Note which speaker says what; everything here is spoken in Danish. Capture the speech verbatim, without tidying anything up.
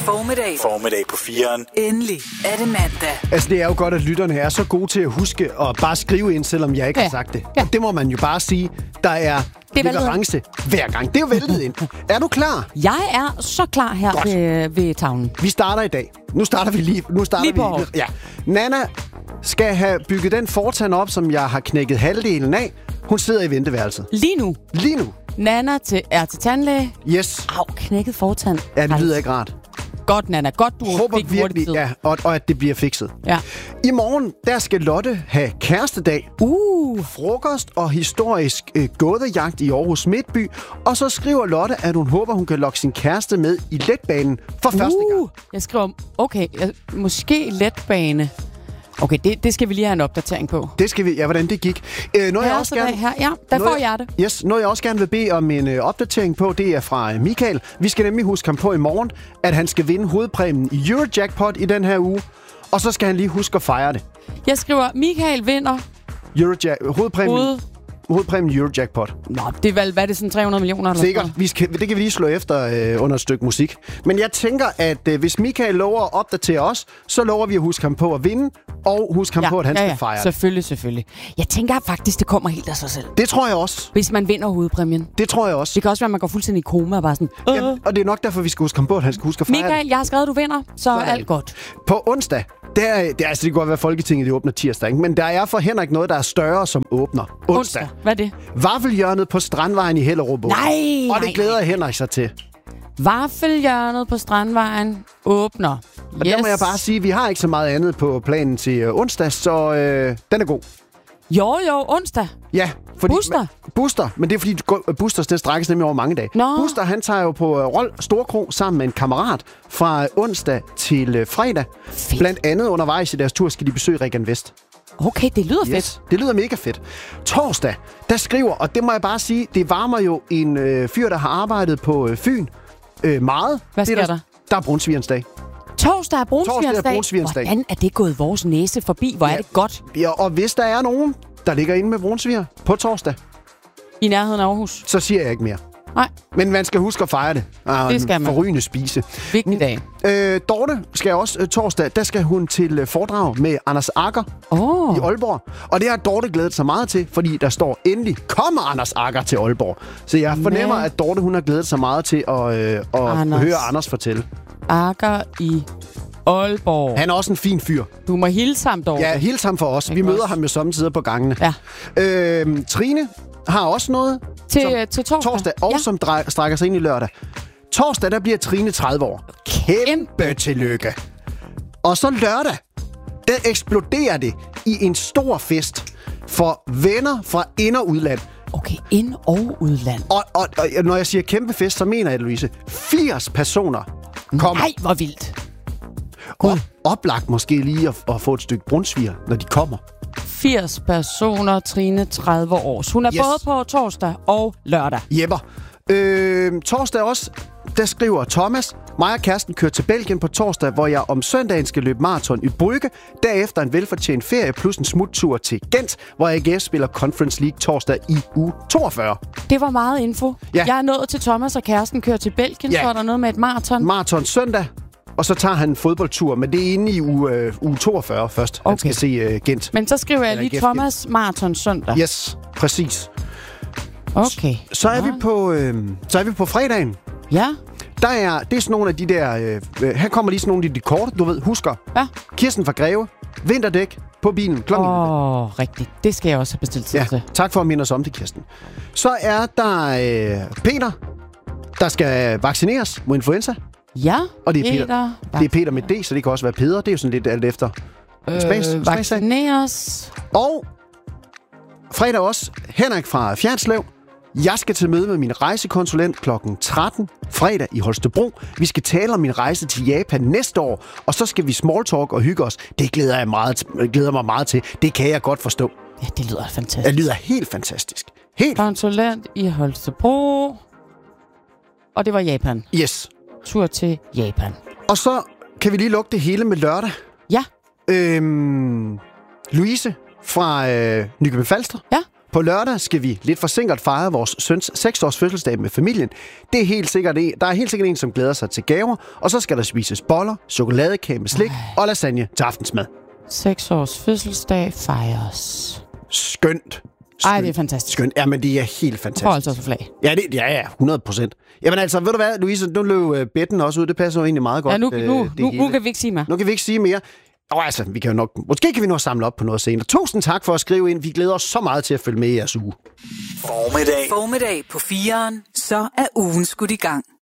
Speaker 1: formiddag.
Speaker 2: Formiddag på firen.
Speaker 1: Endelig er det mandag.
Speaker 3: Altså, det er jo godt, at lytterne er så gode til at huske og bare skrive ind, selvom jeg ikke
Speaker 4: Ja.
Speaker 3: har sagt det.
Speaker 4: Ja.
Speaker 3: Det må man jo bare sige. Der er leverance hver gang. Det er jo væltet ind. Er du klar?
Speaker 4: Jeg er så klar her ved, ved tavlen.
Speaker 3: Vi starter i dag. Nu starter vi lige. Nu starter
Speaker 4: Lige på
Speaker 3: vi.
Speaker 4: år.
Speaker 3: Ja. Nana skal have bygget den fortand op, som jeg har knækket halvdelen af. Hun sidder i venteværelset.
Speaker 4: Lige nu.
Speaker 3: Lige nu.
Speaker 4: Nana til, er til tandlæge.
Speaker 3: Yes.
Speaker 4: Au, knækket fortand.
Speaker 3: Ja, det lyder ikke rart.
Speaker 4: Godt, Nana. Godt, du
Speaker 3: Håber
Speaker 4: fik hurtigt
Speaker 3: virkelig,
Speaker 4: tid.
Speaker 3: ja, og, og at det bliver fikset.
Speaker 4: Ja.
Speaker 3: I morgen, der skal Lotte have kærestedag.
Speaker 4: Uh.
Speaker 3: Frokost og historisk øh, gådejagt i Aarhus Midtby. Og så skriver Lotte, at hun håber, hun kan lokke sin kæreste med i letbanen for uh. første gang.
Speaker 4: Jeg skriver, okay, jeg, måske letbane. Okay, det, det skal vi lige have en opdatering på.
Speaker 3: Det skal vi, ja, hvordan det gik. Øh, noget, jeg også gerne,
Speaker 4: her. Ja, der
Speaker 3: noget,
Speaker 4: får jeg det.
Speaker 3: Yes, noget jeg også gerne vil bede om en øh, opdatering på, det er fra øh, Michael. Vi skal nemlig huske ham på i morgen, at han skal vinde hovedpræmien i Eurojackpot i den her uge. Og så skal han lige huske at fejre det.
Speaker 4: Jeg skriver, Michael vinder.
Speaker 3: Eurojack, hovedpræmien,
Speaker 4: Hoved.
Speaker 3: hovedpræmien i Eurojackpot.
Speaker 4: Nå, det er vel, hvad er det, sådan tre hundrede millioner? Eller
Speaker 3: Sikkert.
Speaker 4: sådan
Speaker 3: Vi skal, det kan vi lige slå efter øh, under et stykke musik. Men jeg tænker, at øh, hvis Michael lover at opdatere os, så lover vi at huske ham på at vinde, og huske ham
Speaker 4: ja,
Speaker 3: på, at han
Speaker 4: ja, ja.
Speaker 3: skal fejre det.
Speaker 4: Selvfølgelig, selvfølgelig. Jeg tænker faktisk, det kommer helt af sig selv.
Speaker 3: Det tror jeg også.
Speaker 4: Hvis man vinder hovedpræmien.
Speaker 3: Det tror jeg også.
Speaker 4: Det kan også være, at man går fuldstændig i koma og bare sådan... Øh.
Speaker 3: Jamen, og det er nok derfor, vi skal huske ham på, at han skal huske at fejre
Speaker 4: Michael,
Speaker 3: det.
Speaker 4: jeg har skrevet, at du vinder, så
Speaker 3: Sådan.
Speaker 4: alt godt.
Speaker 3: På onsdag, der, det, er, altså, det kan godt være, Folketinget det åbner tirsdag, ikke? Men der er for Henrik noget, der er større, som åbner onsdag.
Speaker 4: Onsdag. Hvad er det?
Speaker 3: Vaffelhjørnet på Strandvejen i Hellerup.
Speaker 4: Nej,
Speaker 3: Og det
Speaker 4: nej,
Speaker 3: glæder Henrik sig til.
Speaker 4: Vaffelhjørnet på Strandvejen åbner.
Speaker 3: Og yes. Der må jeg bare sige, at vi har ikke så meget andet på planen til øh, onsdag, så øh, den er god.
Speaker 4: Jo, jo, onsdag.
Speaker 3: Ja, fordi...
Speaker 4: Buster?
Speaker 3: Men, Buster, men det er fordi, Busters, det strækkes nemlig over mange dage.
Speaker 4: Nå.
Speaker 3: Buster, han tager jo på uh, Rold Storkro sammen med en kammerat fra uh, onsdag til uh, fredag.
Speaker 4: Fedt.
Speaker 3: Blandt andet undervejs i deres tur skal de besøge Regan Vest.
Speaker 4: Okay, det lyder
Speaker 3: Yes,
Speaker 4: fedt.
Speaker 3: det lyder mega fedt. Torsdag, der skriver, og det må jeg bare sige, det varmer jo en øh, fyr, der har arbejdet på øh, Fyn øh, meget.
Speaker 4: Hvad sker
Speaker 3: det,
Speaker 4: der?
Speaker 3: der? Der er brunsvigerens dag.
Speaker 4: Torsdag er brunsvigerens dag.
Speaker 3: brunsvigerens dag.
Speaker 4: Hvordan er det gået vores næse forbi? Hvor ja. er det godt?
Speaker 3: Ja, og hvis der er nogen, der ligger inde med brunsviger på torsdag,
Speaker 4: I nærheden af Aarhus?
Speaker 3: så siger jeg ikke mere.
Speaker 4: Nej,
Speaker 3: Men man skal huske at fejre det. Ah,
Speaker 4: Det skal
Speaker 3: en
Speaker 4: man.
Speaker 3: forrygende spise.
Speaker 4: vigtig dag.
Speaker 3: Øh, Dorte skal også øh, torsdag, der skal hun til øh, foredrag med Anders Agger
Speaker 4: Åh,
Speaker 3: i Aalborg. Og det har Dorte glædet sig meget til, fordi der står endelig, kommer Anders Agger til Aalborg. Så jeg fornemmer,
Speaker 4: Men-
Speaker 3: at Dorte hun har glædet sig meget til at, øh, at
Speaker 4: Anders.
Speaker 3: høre Anders fortælle.
Speaker 4: Akker i Aalborg.
Speaker 3: Han er også en fin fyr.
Speaker 4: Du må hilse ham dog.
Speaker 3: Ja, hils ham for os. Vi
Speaker 4: Ikke
Speaker 3: møder
Speaker 4: også?
Speaker 3: ham jo samtidig på gangene.
Speaker 4: Ja.
Speaker 3: Øh, Trine har også noget
Speaker 4: Til,
Speaker 3: som
Speaker 4: til torsdag.
Speaker 3: torsdag, og
Speaker 4: ja.
Speaker 3: som drej- strækker sig ind i lørdag. Torsdag, der bliver Trine tredive år. Kæmpe tillykke. Og så lørdag, der eksploderer det i en stor fest for venner fra ind- og udland.
Speaker 4: Okay, ind- og udland.
Speaker 3: Og, og, og når jeg siger kæmpe fest, så mener jeg, Louise, firs personer kommer.
Speaker 4: Nej, hvor vildt.
Speaker 3: Og oplagt måske lige at, at få et stykke brunsviger, når de kommer.
Speaker 4: firs personer, Trine, tredive år. Så hun er
Speaker 3: Yes.
Speaker 4: både på torsdag og lørdag.
Speaker 3: Jepper. Øh, torsdag også, der skriver Thomas, mig og kæresten kører til Belgien på torsdag, hvor jeg om søndagen skal løbe maraton i Brygge. Derefter en velfortjent ferie plus en smuttur til Gent, hvor jeg igen spiller Conference League torsdag i uge toogfyrre.
Speaker 4: Det var meget info.
Speaker 3: Ja.
Speaker 4: Jeg er nået til Thomas og kæresten kører til Belgien,
Speaker 3: Ja.
Speaker 4: så er der noget med et maraton.
Speaker 3: Maraton søndag, og så tager han en fodboldtur, men det er inde i uge, øh, uge toogfyrre først. Okay. Han skal se øh, Gent.
Speaker 4: Men så skriver jeg
Speaker 3: Eller
Speaker 4: lige
Speaker 3: G F G.
Speaker 4: Thomas maraton søndag.
Speaker 3: Yes, præcis.
Speaker 4: Okay.
Speaker 3: Så er,
Speaker 4: Ja.
Speaker 3: vi på, øh, så er vi på fredagen.
Speaker 4: Ja.
Speaker 3: Der er, det er sådan nogle af de der... Øh, øh, her kommer lige sådan nogle af de korte, du ved, husker.
Speaker 4: Ja.
Speaker 3: Kirsten fra Greve. Vinterdæk på bilen. Klokken.
Speaker 4: Åh, oh, rigtigt. Det skal jeg også have bestilt tid
Speaker 3: Ja,
Speaker 4: til.
Speaker 3: tak for at minde os om det, Kirsten. Så er der øh, Peter, der skal vaccineres mod influenza.
Speaker 4: Ja,
Speaker 3: Og det er Peter.
Speaker 4: Peter.
Speaker 3: Det er Peter med D, så det kan også være Peder. Det er jo sådan lidt alt efter.
Speaker 4: Øh,
Speaker 3: Smags- smagssag.
Speaker 4: vaccineres.
Speaker 3: Og fredag også Henrik fra Fjernslev. Jeg skal til møde med min rejsekonsulent klokken tretten fredag i Holstebro. Vi skal tale om min rejse til Japan næste år, og så skal vi smalltalk og hygge os. Det glæder jeg meget, glæder mig meget til. Det kan jeg godt forstå.
Speaker 4: Ja, det lyder fantastisk.
Speaker 3: Det lyder helt fantastisk. Helt.
Speaker 4: Konsulent i Holstebro. Og det var Japan.
Speaker 3: Yes.
Speaker 4: Tur til Japan.
Speaker 3: Og så kan vi lige lukke det hele med lørdag.
Speaker 4: Ja.
Speaker 3: Øhm, Louise fra øh, Nykøbing Falster.
Speaker 4: Ja.
Speaker 3: På lørdag skal vi lidt forsinket fejre vores søns seks-års fødselsdag med familien. Det er helt sikkert en, der er helt sikkert en, som glæder sig til gaver, og så skal der spises boller, chokoladekage med slik Ej. og lasagne til aftensmad.
Speaker 4: Seks års fødselsdag fejres.
Speaker 3: Skønt. Skønt.
Speaker 4: Ej, det er fantastisk.
Speaker 3: Skønt. Ja, men det er helt fantastisk.
Speaker 4: Prøv altså flag.
Speaker 3: Ja, det, ja, ja, hundrede procent. Jamen altså, ved du hvad, Louise, nu løb betten også ud. Det passer jo egentlig meget godt.
Speaker 4: Ja, nu, nu, øh, nu, nu kan vi ikke sige mere.
Speaker 3: Nu kan vi ikke sige mere. Og altså, vi kan jo nok, måske kan vi nå samle op på noget senere. Tusind tak for at skrive ind. Vi glæder os så meget til at følge med i jeres uge.
Speaker 1: Formiddag. Formiddag på fireren. Så er ugen skudt i gang.